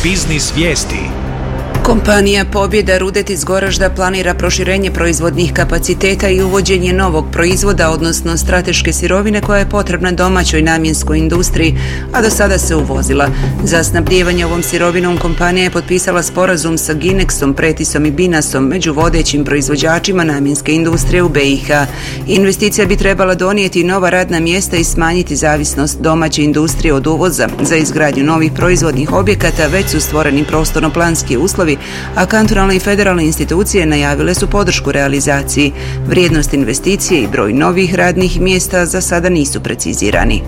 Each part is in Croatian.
Biznis vijesti. Kompanija Pobjeda Rudet iz Goražda planira proširenje proizvodnih kapaciteta i uvođenje novog proizvoda, odnosno strateške sirovine koja je potrebna domaćoj namjenskoj industriji, a do sada se uvozila. Za snabdijevanje ovom sirovinom kompanija je potpisala sporazum sa Ginexom, Pretisom i Binasom, među vodećim proizvođačima namjenske industrije u BiH. Investicija bi trebala donijeti nova radna mjesta i smanjiti zavisnost domaće industrije od uvoza. Za izgradnju novih proizvodnih objekata već su stvoreni prostorno-planski uslovi, a kantonalne i federalne institucije najavile su podršku realizaciji. Vrijednost investicije i broj novih radnih mjesta za sada nisu precizirani.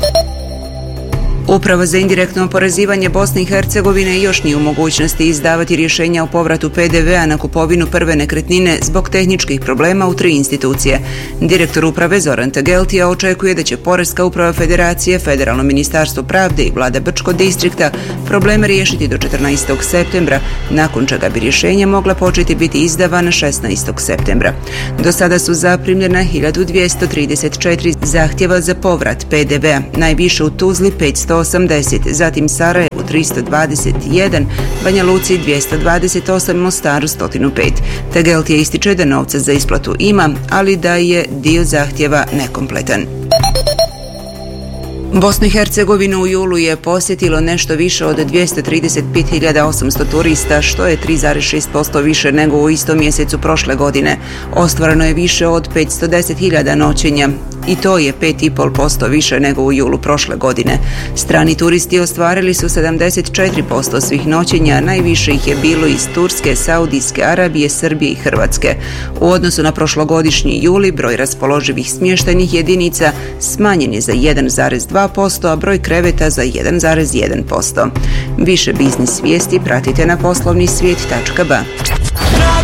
Uprava za indirektno oporezivanje Bosne i Hercegovine još nije u mogućnosti izdavati rješenja o povratu PDV-a na kupovinu prve nekretnine zbog tehničkih problema u 3 institucije. Direktor uprave Zoran Tageltija očekuje da će Poreska uprava Federacije, Federalno ministarstvo pravde i vlada Brčkog distrikta probleme riješiti do 14. septembra, nakon čega bi rješenje mogla početi biti izdavana 16. septembra. Do sada su zaprimljena 1234 zahtjeva za povrat PDV-a, najviše u Tuzli 580, zatim Sarajevu 321, Banja Luci 228, Mostaru 105. Tageltija ističe da novca za isplatu ima, ali da je dio zahtjeva nekompletan. Bosnu i Hercegovinu u julu je posjetilo nešto više od 235.800 turista, što je 3,6% više nego u istom mjesecu prošle godine. Ostvareno je više od 510.000 noćenja i to je 5,5% više nego u julu prošle godine. Strani turisti ostvarili su 74% svih noćenja, najviše ih je bilo iz Turske, Saudijske Arabije, Srbije i Hrvatske. U odnosu na prošlogodišnji juli broj raspoloživih smještajnih jedinica smanjen je za 1,2%, a broj kreveta za 1,1%. Više biznis vijesti pratite na poslovnisvijet.ba.